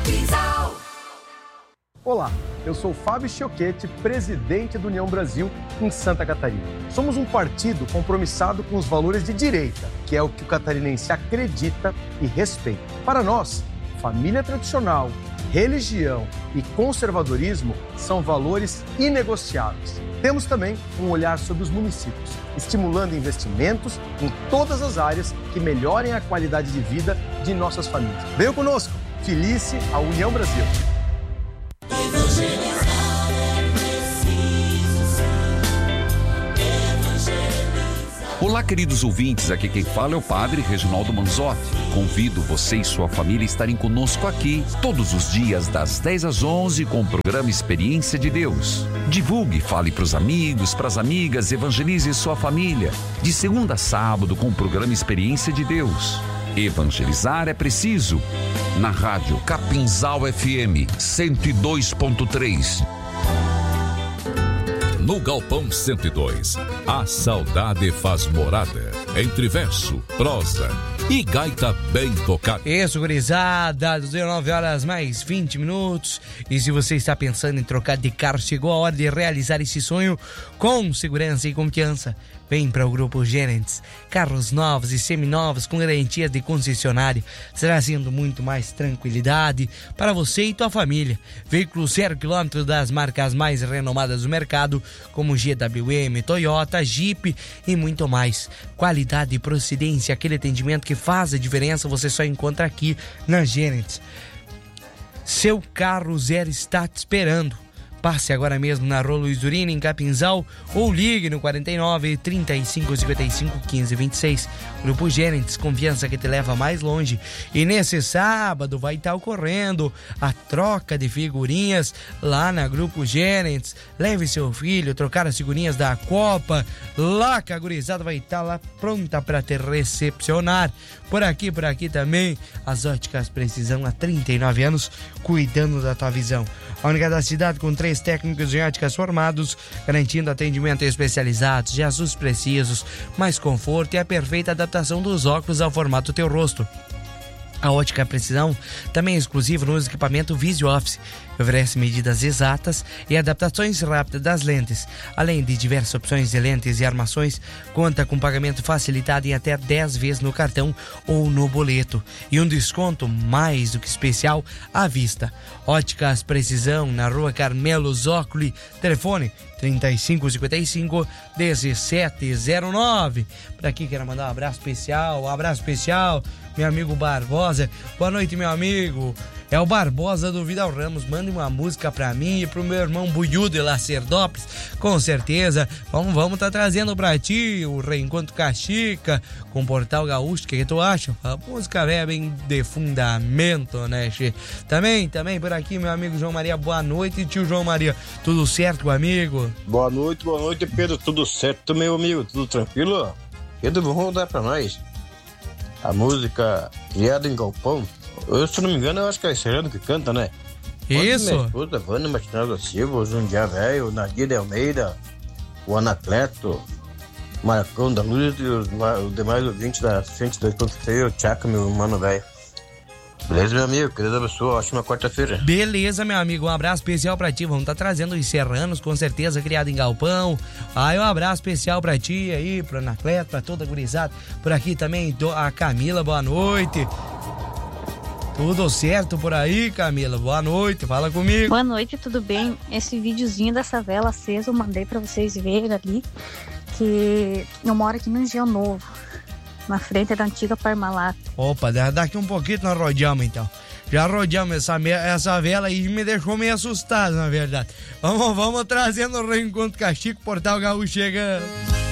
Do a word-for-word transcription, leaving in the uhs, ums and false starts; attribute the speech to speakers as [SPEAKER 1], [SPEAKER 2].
[SPEAKER 1] Capinzal.
[SPEAKER 2] Olá, eu sou Fábio Chiochetti, presidente do União Brasil em Santa Catarina. Somos um partido compromissado com os valores de direita, que é o que o catarinense acredita e respeita. Para nós, família tradicional, religião e conservadorismo são valores inegociáveis. Temos também um olhar sobre os municípios, estimulando investimentos em todas as áreas que melhorem a qualidade de vida de nossas famílias. Venham conosco, filice a União Brasil.
[SPEAKER 3] Olá, queridos ouvintes, aqui quem fala é o Padre Reginaldo Manzotti. Convido você e sua família a estarem conosco aqui todos os dias das dez às onze com o programa Experiência de Deus. Divulgue, fale para os amigos, para as amigas, evangelize sua família. De segunda a sábado com o programa Experiência de Deus. Evangelizar é preciso. Na rádio Capinzal F M cento e dois ponto três.
[SPEAKER 4] No Galpão cento e dois, a saudade faz morada, entre verso, prosa e gaita bem tocada.
[SPEAKER 5] Isso, gurizada, dezenove horas mais vinte minutos. E se você está pensando em trocar de carro, chegou a hora de realizar esse sonho com segurança e confiança. Vem para o Grupo Gerentes. Carros novos e seminovos com garantias de concessionário, trazendo muito mais tranquilidade para você e tua família. Veículos zero quilômetro das marcas mais renomadas do mercado, como G W M, Toyota, Jeep e muito mais. Qualidade e procedência, aquele atendimento que faz a diferença, você só encontra aqui na Gerentes. Seu carro zero está te esperando. Passe agora mesmo na Rua Luiz Urina, em Capinzal, ou ligue no quarenta e nove, trinta e cinco, cinquenta e cinco, quinze, vinte e seis. Grupo Gerentes, confiança que te leva mais longe. E nesse sábado vai estar ocorrendo a troca de figurinhas lá na Grupo Gerentes. Leve seu filho, trocar as figurinhas da Copa. Lá que a gurizada vai estar lá pronta para te recepcionar. Por aqui, por aqui também, as óticas Precisão há trinta e nove anos, cuidando da tua visão. A única da cidade com três técnicos em óticas formados, garantindo atendimento especializado, Jesus precisos, mais conforto e a perfeita adaptação dos óculos ao formato do teu rosto. A Ótica Precisão também é exclusiva no equipamento Visio Office, que oferece medidas exatas e adaptações rápidas das lentes. Além de diversas opções de lentes e armações, conta com pagamento facilitado em até dez vezes no cartão ou no boleto. E um desconto mais do que especial à vista. Óticas Precisão, na Rua Carmelo Zócoli, telefone trinta e cinco, cinquenta e cinco, dezessete zero nove. Por aqui quero mandar um abraço especial, um abraço especial, meu amigo Barbosa. Boa noite, meu amigo. É o Barbosa do Vidal Ramos. Mande uma música pra mim e pro meu irmão Buiú de Lacerdópolis. Com certeza, vamos vamos tá trazendo pra ti o Reencontro Caxica com Portal Gaúcho. O que, que tu acha? A música é bem de fundamento, né, che? Também, também por aqui, meu amigo João Maria. Boa noite, tio João Maria. Tudo certo, amigo?
[SPEAKER 6] Boa noite, boa noite, Pedro. Tudo certo, meu amigo? Tudo tranquilo? Pedro, vamos dar pra nós a música Criada em Galpão. Eu, se não me engano, eu acho que é Sereno que canta, né?
[SPEAKER 5] Isso.
[SPEAKER 6] Minha esposa, Vânia Martinez da Silva, o Jundiá Velho, o Nadir de Almeida, o Anacleto, o Marcão da Luz e os, os demais ouvintes da cento e dois ponto três, o Tchaca, meu mano velho. Beleza, meu amigo? Querida abençoa, ótima quarta-feira.
[SPEAKER 5] Beleza, meu amigo, um abraço especial pra ti. Vamos estar tá trazendo os serranos, com certeza, criado em galpão. Aí um abraço especial pra ti aí, pro Anacleto, pra toda a gurizada. Por aqui também a Camila, boa noite. Tudo certo por aí, Camila? Boa noite, fala comigo.
[SPEAKER 7] Boa noite, tudo bem? Esse videozinho dessa vela acesa eu mandei pra vocês verem ali, que eu moro aqui no Engenho Novo, na frente da antiga Parmalat.
[SPEAKER 5] Opa, daqui um pouquinho nós rodeamos então. Já rodeamos essa, essa vela e me deixou meio assustado, na verdade. Vamos, vamos trazendo o Reencontro Caxica, Portal Gaúcho chegando.